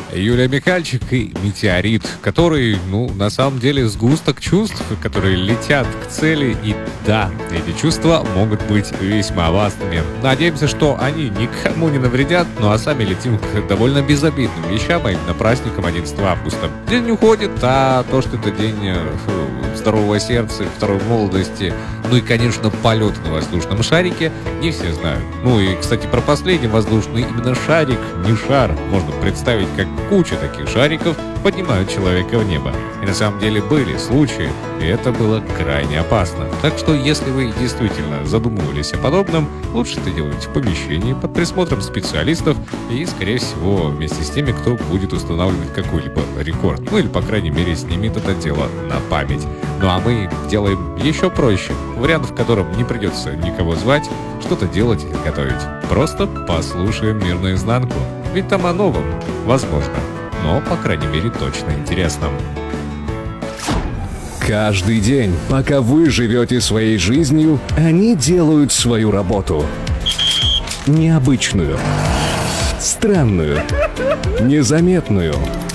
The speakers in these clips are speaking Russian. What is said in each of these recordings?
Юлия Михальчик и «Метеорит», который, на самом деле сгусток чувств, которые летят к цели. И да, эти чувства могут быть весьма опасными. Надеемся, что они никому не навредят, а сами летим к довольно безобидным вещам, а именно праздникам 11 августа. День уходит, а то, что это день здорового сердца, второй молодости, и, конечно, полет на воздушном шарике, не все знают. И, кстати, про последний воздушный именно шарик, не шар. Можно представить, как куча таких шариков поднимают человека в небо. И на самом деле были случаи, и это было крайне опасно. Так что, если вы действительно задумывались о подобном, лучше это делать в помещении под присмотром специалистов и, скорее всего, вместе с теми, кто будет устанавливать какой-либо рекорд. Или, по крайней мере, снимет это дело на память. А мы делаем еще проще. Вариант, в котором не придется никого звать, что-то делать или готовить. Просто послушаем «Мир наизнанку». Ведь там о новом, возможно, но, по крайней мере, точно интересном. Каждый день, пока вы живете своей жизнью, они делают свою работу. Необычную, странную, незаметную.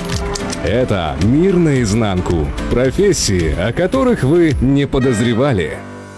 Это «Мир наизнанку». Профессии, о которых вы не подозревали.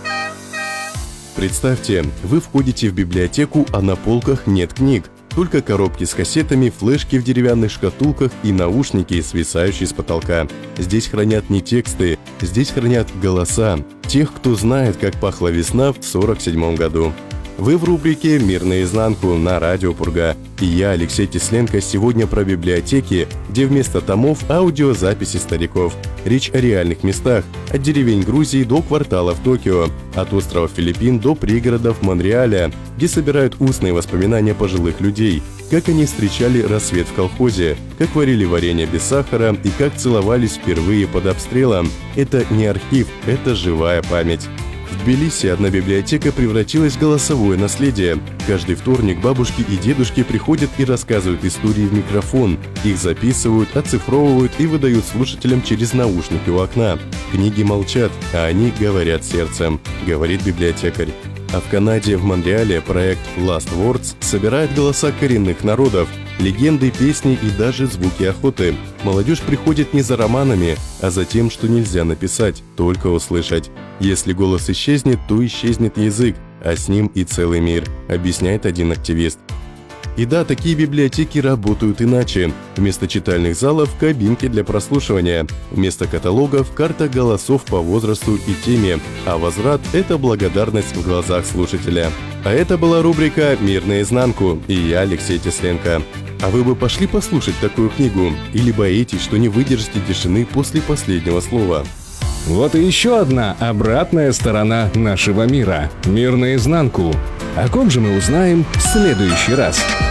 Представьте, вы входите в библиотеку, а на полках нет книг. Только коробки с кассетами, флешки в деревянных шкатулках и наушники, свисающие с потолка. Здесь хранят не тексты, здесь хранят голоса тех, кто знает, как пахла весна в 1947 году. Вы в рубрике «Мир наизнанку» на радио Пурга. И я, Алексей Тесленко, сегодня про библиотеки, где вместо томов аудиозаписи стариков. Речь о реальных местах, от деревень Грузии до кварталов Токио, от острова Филиппин до пригородов Монреаля, где собирают устные воспоминания пожилых людей, как они встречали рассвет в колхозе, как варили варенье без сахара и как целовались впервые под обстрелом. Это не архив, это живая память. В Тбилиси одна библиотека превратилась в голосовое наследие. Каждый вторник бабушки и дедушки приходят и рассказывают истории в микрофон. Их записывают, оцифровывают и выдают слушателям через наушники у окна. Книги молчат, а они говорят сердцем, говорит библиотекарь. А в Канаде, в Монреале, проект Last Words собирает голоса коренных народов, легенды, песни и даже звуки охоты. Молодежь приходит не за романами, а за тем, что нельзя написать, только услышать. Если голос исчезнет, то исчезнет язык, а с ним и целый мир, объясняет один активист. И да, такие библиотеки работают иначе. Вместо читальных залов – кабинки для прослушивания. Вместо каталогов – карта голосов по возрасту и теме. А возврат – это благодарность в глазах слушателя. А это была рубрика «Мир наизнанку» и я, Алексей Тесленко. А вы бы пошли послушать такую книгу? Или боитесь, что не выдержите тишины после последнего слова? Вот и еще одна обратная сторона нашего мира. «Мир наизнанку». О ком же мы узнаем в следующий раз?